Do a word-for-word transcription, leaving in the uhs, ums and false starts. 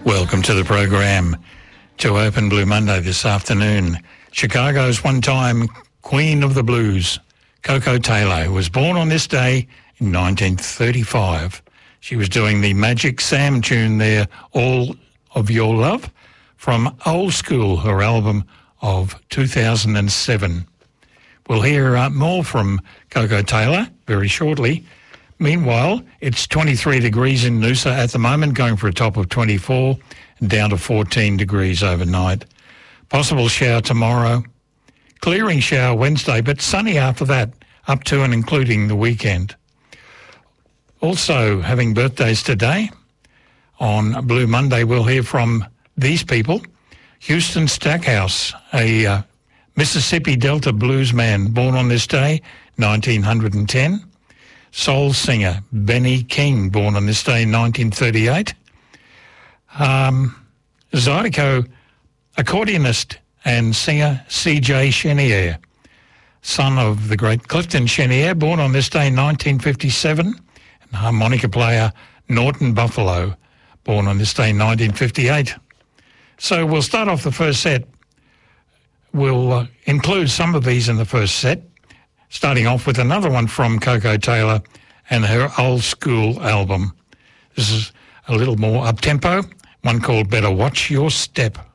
Welcome to the program. To open Blue Monday this afternoon, Chicago's one-time Queen of the Blues, Koko Taylor, was born on this day in nineteen thirty-five. She was doing the Magic Sam tune there, All of Your Love, from Old School, her album of two thousand seven. We'll hear uh, more from Koko Taylor very shortly. Meanwhile, it's twenty-three degrees in Noosa at the moment, going for a top of twenty-four and down to fourteen degrees overnight. Possible shower tomorrow. Clearing shower Wednesday, but sunny after that, up to and including the weekend. Also having birthdays today. On Blue Monday, we'll hear from these people. Houston Stackhouse, a uh, Mississippi Delta blues man, born on this day, nineteen ten. Soul singer Benny King, born on this day, nineteen thirty-eight. Um, Zydeco accordionist and singer C J Chenier, son of the great Clifton Chenier, born on this day, nineteen fifty-seven. And harmonica player Norton Buffalo, born on this day, nineteen fifty-eight. So we'll start off the first set. We'll uh, include some of these in the first set, starting off with another one from Koko Taylor and her Old School album. This is a little more up-tempo, one called Better Watch Your Step.